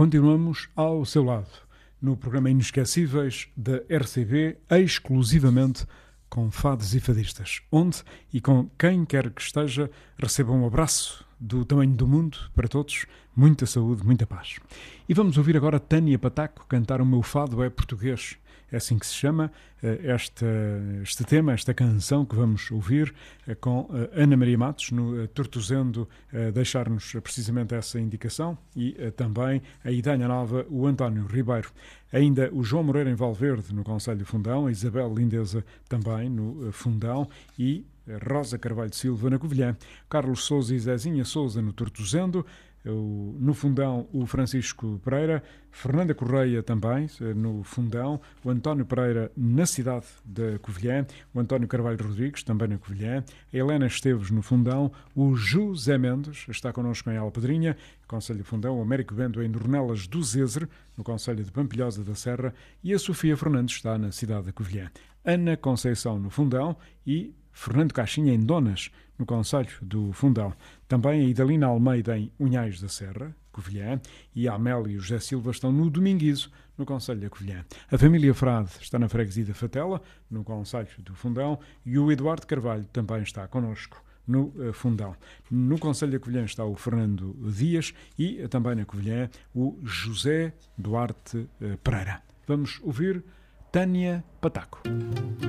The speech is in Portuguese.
Continuamos ao seu lado, no programa Inesquecíveis da RCB, exclusivamente com fados e fadistas, onde e com quem quer que esteja, receba um abraço do tamanho do mundo para todos, muita saúde, muita paz. E vamos ouvir agora Tânia Pataco cantar O Meu Fado é Português. É assim que se chama este tema, esta canção que vamos ouvir com Ana Maria Matos, no Tortozendo, deixar-nos precisamente essa indicação, e também a Idanha Nova, o António Ribeiro. Ainda o João Moreira em Valverde, no Concelho de Fundão, a Isabel Lindeza também no Fundão, e Rosa Carvalho de Silva na Covilhã, Carlos Sousa e Zezinha Sousa no Tortozendo, no Fundão o Francisco Pereira, Fernanda Correia também no Fundão, o António Pereira na cidade da Covilhã, o António Carvalho Rodrigues também na Covilhã, a Helena Esteves no Fundão, o José Mendes está connosco em Alpedrinha, Concelho de Fundão, o Américo Bento em Dornelas do Zezer, no Concelho de Pampilhosa da Serra, e a Sofia Fernandes está na cidade da Covilhã. Ana Conceição no Fundão e Fernando Caixinha em Donas, no Concelho do Fundão. Também a Idalina Almeida em Unhais da Serra, Covilhã, e a Amélia e o José Silva estão no Dominguizo, no Concelho da Covilhã. A família Frade está na freguesia da Fatela, no Concelho do Fundão, e o Eduardo Carvalho também está connosco no Fundão. No Concelho da Covilhã está o Fernando Dias e também na Covilhã o José Duarte Pereira. Vamos ouvir Tânia Pataco.